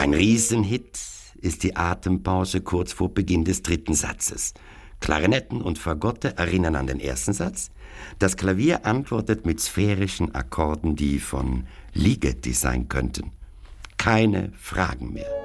Ein Riesenhit ist die Atempause kurz vor Beginn des dritten Satzes. Klarinetten und Fagotte erinnern an den ersten Satz. Das Klavier antwortet mit sphärischen Akkorden, die von Ligeti sein könnten. Keine Fragen mehr.